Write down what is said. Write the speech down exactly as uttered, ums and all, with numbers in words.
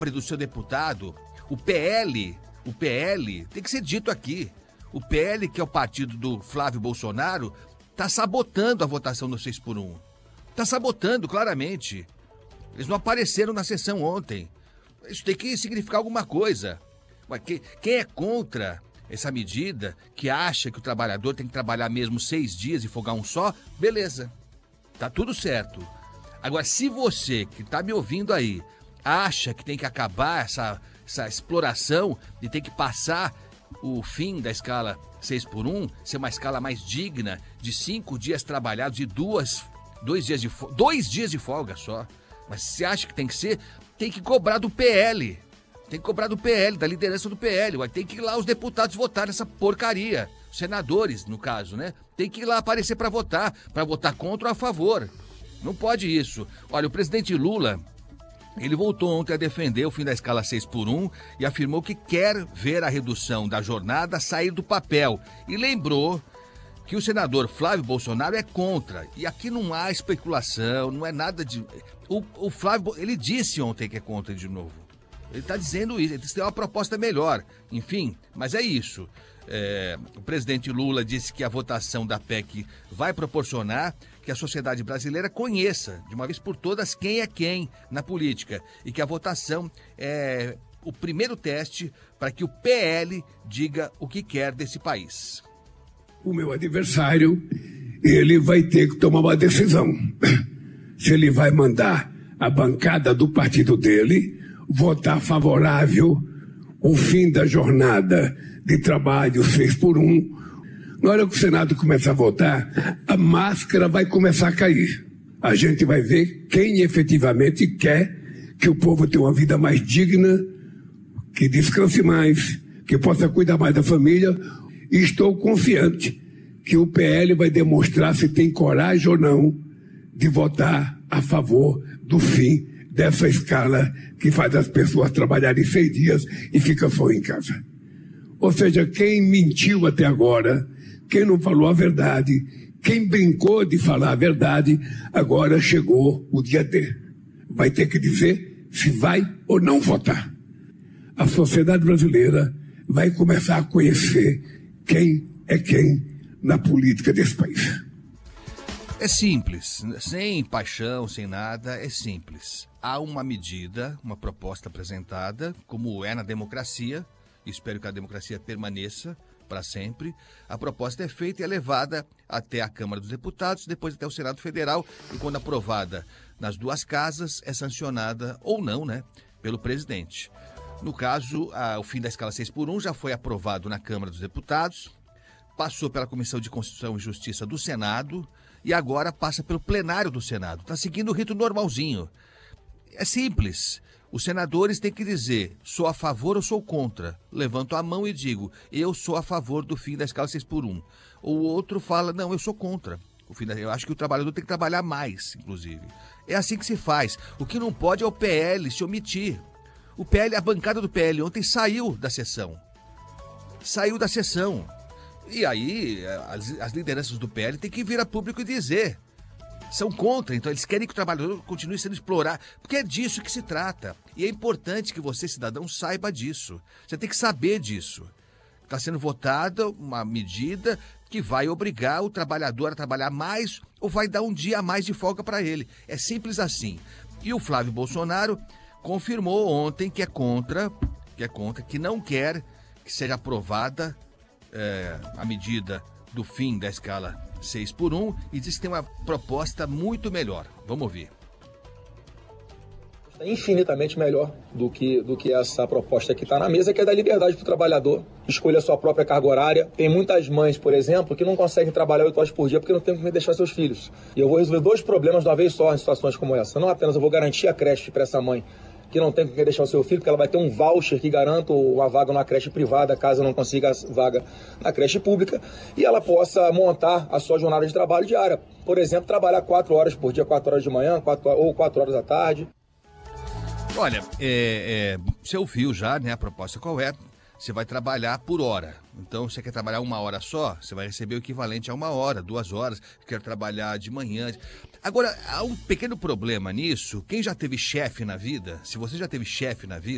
do seu deputado, o P L, o P L, tem que ser dito aqui, o P L, que é o partido do Flávio Bolsonaro, está sabotando a votação do seis por um. Está sabotando, claramente. Eles não apareceram na sessão ontem. Isso tem que significar alguma coisa. Quem é contra essa medida, que acha que o trabalhador tem que trabalhar mesmo seis dias e folgar um só, beleza. Tá tudo certo. Agora, se você, que tá me ouvindo aí, acha que tem que acabar essa, essa exploração e tem que passar o fim da escala seis por um, ser uma escala mais digna, de cinco dias trabalhados e duas, dois, dias de, dois dias de folga só, mas você acha que tem que ser, tem que cobrar do P L. Tem que cobrar do P L, da liderança do P L. Ué, tem que ir lá os deputados votar nessa porcaria. Os senadores, no caso, né? Tem que ir lá aparecer para votar, para votar contra ou a favor. Não pode isso. Olha, o presidente Lula, ele voltou ontem a defender o fim da escala seis por um e afirmou que quer ver a redução da jornada sair do papel. E lembrou que o senador Flávio Bolsonaro é contra. E aqui não há especulação, não é nada de... O, o Flávio, ele disse ontem que é contra de novo. Ele está dizendo isso, ele tem uma proposta melhor. Enfim, mas é isso. É, o presidente Lula disse que a votação da P E C vai proporcionar que a sociedade brasileira conheça, de uma vez por todas, quem é quem na política. E que a votação é o primeiro teste para que o P L diga o que quer desse país. O meu adversário, ele vai ter que tomar uma decisão. Se ele vai mandar a bancada do partido dele votar favorável ao fim da jornada de trabalho seis por um. Na hora que o Senado começar a votar, a máscara vai começar a cair. A gente vai ver quem efetivamente quer que o povo tenha uma vida mais digna, que descanse mais, que possa cuidar mais da família. E estou confiante que o P L vai demonstrar se tem coragem ou não de votar a favor do fim dessa escala que faz as pessoas trabalharem seis dias e fica só em casa. Ou seja, quem mentiu até agora, quem não falou a verdade, quem brincou de falar a verdade, agora chegou o dia D. Vai ter que dizer se vai ou não votar. A sociedade brasileira vai começar a conhecer quem é quem na política desse país. É simples, sem paixão, sem nada, é simples. Há uma medida, uma proposta apresentada, como é na democracia, espero que a democracia permaneça para sempre. A proposta é feita e é levada até a Câmara dos Deputados, depois até o Senado Federal, e quando aprovada nas duas casas, é sancionada, ou não, né, pelo presidente. No caso, a, o fim da escala seis por um já foi aprovado na Câmara dos Deputados, passou pela Comissão de Constituição e Justiça do Senado e agora passa pelo plenário do Senado. Está seguindo o rito normalzinho. É simples. Os senadores têm que dizer, sou a favor ou sou contra. Levanto a mão e digo, eu sou a favor do fim da escala seis por um. O outro fala, não, eu sou contra. O fim da... Eu acho que o trabalhador tem que trabalhar mais, inclusive. É assim que se faz. O que não pode é o P L se omitir. O P L, a bancada do P L ontem saiu da sessão. Saiu da sessão. E aí, as, as lideranças do P L têm que vir a público e dizer. São contra, então eles querem que o trabalhador continue sendo explorado, porque é disso que se trata. E é importante que você, cidadão, saiba disso. Você tem que saber disso. Está sendo votada uma medida que vai obrigar o trabalhador a trabalhar mais ou vai dar um dia a mais de folga para ele. É simples assim. E o Flávio Bolsonaro confirmou ontem que é contra, que é contra, que não quer que seja aprovada é, a medida do fim da escala seis por um e diz que tem uma proposta muito melhor. Vamos ouvir. Infinitamente melhor do que, do que essa proposta que está na mesa, que é da liberdade para o trabalhador, escolher a sua própria carga horária. Tem muitas mães, por exemplo, que não conseguem trabalhar oito horas por dia porque não tem como deixar seus filhos. E eu vou resolver dois problemas de uma vez só em situações como essa. Não apenas eu vou garantir a creche para essa mãe que não tem com quem deixar o seu filho, porque ela vai ter um voucher que garanta uma vaga numa creche privada, caso não consiga a vaga na creche pública, e ela possa montar a sua jornada de trabalho diária. Por exemplo, trabalhar quatro horas por dia, quatro horas de manhã, quatro, ou quatro horas da tarde. Olha, é, é, você ouviu já, né, a proposta qual é? Você vai trabalhar por hora. Então, você quer trabalhar uma hora só, você vai receber o equivalente a uma hora, duas horas. Quer trabalhar de manhã. Agora, há um pequeno problema nisso. Quem já teve chefe na vida, se você já teve chefe na vida,